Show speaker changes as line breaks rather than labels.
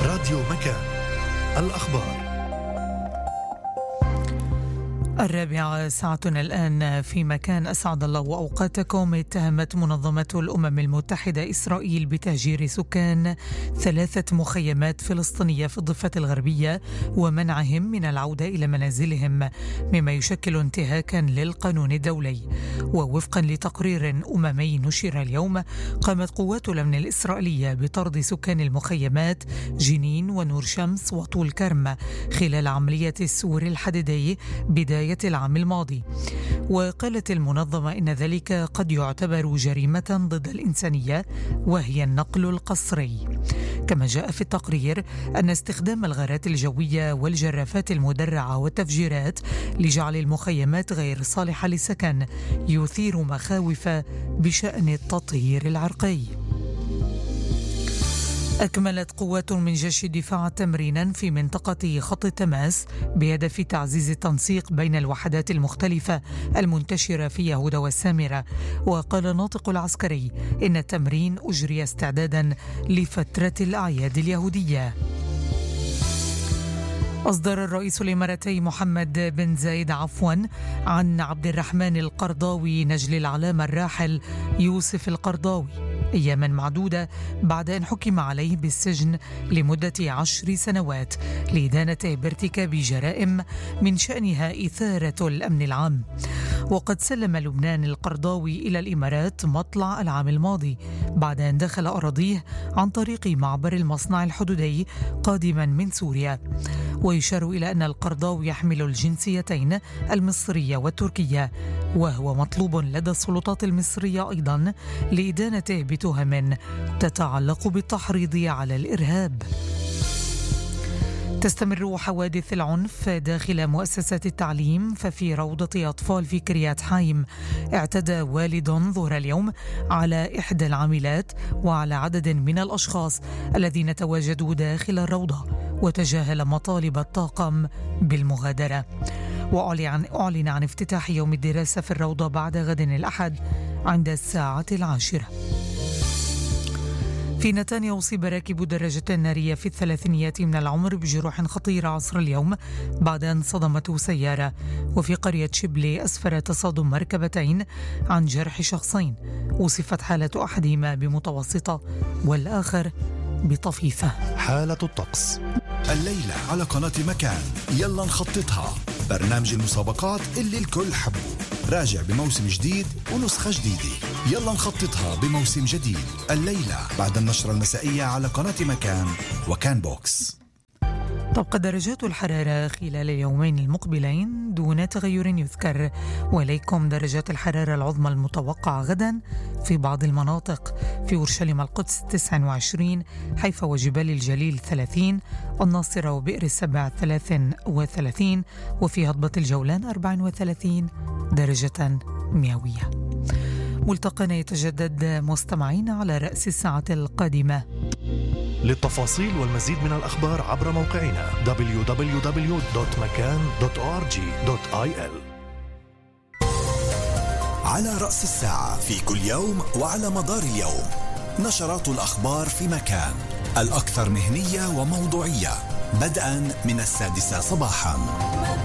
راديو مكان. الأخبار
4 ساعتنا الآن في مكان. أسعد الله أوقاتكم. اتهمت منظمة الأمم المتحدة إسرائيل بتهجير سكان 3 مخيمات فلسطينية في الضفة الغربية ومنعهم من العودة إلى منازلهم، مما يشكل انتهاكا للقانون الدولي. ووفقا لتقرير أممي نشر اليوم، قامت قوات الأمن الإسرائيلية بطرد سكان المخيمات جنين ونور شمس وطول كرم خلال عملية السور الحديدي بداية العام الماضي. وقالت المنظمة إن ذلك قد يعتبر جريمة ضد الإنسانية، وهي النقل القسري. كما جاء في التقرير أن استخدام الغارات الجوية والجرافات المدرعة والتفجيرات لجعل المخيمات غير صالحة للسكن يثير مخاوف بشأن التطهير العرقي. أكملت قوات من جيش الدفاع تمرينا في منطقة خط التماس بهدف تعزيز التنسيق بين الوحدات المختلفة المنتشرة في يهوذا والسامرة. وقال الناطق العسكري إن التمرين أجري استعدادا لفترة الأعياد اليهودية. أصدر الرئيس الإماراتي محمد بن زايد عن عبد الرحمن القرضاوي نجل العلامة الراحل يوسف القرضاوي أياما معدودة بعد أن حكم عليه بالسجن لمدة 10 سنوات لإدانته بارتكاب جرائم من شأنها إثارة الأمن العام. وقد سلم لبنان القرضاوي إلى الإمارات مطلع العام الماضي بعد أن دخل أراضيه عن طريق معبر المصنع الحدودي قادما من سوريا. ويشار إلى أن القرضاوي يحمل الجنسيتين المصرية والتركية، وهو مطلوب لدى السلطات المصرية أيضا لإدانته بتهم تتعلق بالتحريض على الإرهاب. تستمر حوادث العنف داخل مؤسسات التعليم، ففي روضة أطفال في كريات حايم اعتدى والد ظهر اليوم على إحدى العاملات وعلى عدد من الأشخاص الذين تواجدوا داخل الروضة، وتجاهل مطالب الطاقم بالمغادرة. وأعلن عن افتتاح يوم الدراسة في الروضة بعد غد الأحد عند 10:10. في نتانيا أصيب راكب دراجة نارية في الثلاثينيات من العمر بجروح خطيرة عصر اليوم بعد أن صدمته سيارة. وفي قرية شبلي أسفر تصادم مركبتين عن جرح شخصين، وصفت حالة أحدهما بمتوسطة والآخر بطفيفة.
حالة الطقس
الليلة على قناة مكان. يلا نخططها، برنامج المسابقات اللي الكل حبه، راجع بموسم جديد ونسخة جديدة. يلا نخططها بموسم جديد الليلة بعد النشرة المسائية على قناة مكان وكان بوكس.
تبقى درجات الحرارة خلال اليومين المقبلين دون تغير يذكر، وإليكم درجات الحرارة العظمى المتوقعة غدا في بعض المناطق: في أورشليم القدس 29، حيفا وجبال الجليل 30، الناصرة وبئر السبع 33، وفي هضبة الجولان 34 درجة مئوية. ملتقانا يتجدد مستمعين على رأس الساعة القادمة.
للتفاصيل والمزيد من الأخبار عبر موقعنا www.makan.org.il.
على رأس الساعة في كل يوم وعلى مدار اليوم، نشرات الأخبار في مكان، الأكثر مهنية وموضوعية، بدءا من 6 صباحا.